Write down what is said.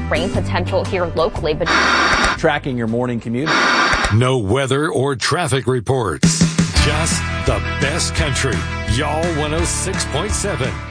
rain potential here locally. But tracking your morning commute. No weather or traffic reports. Just the best country. Y'all 106.7.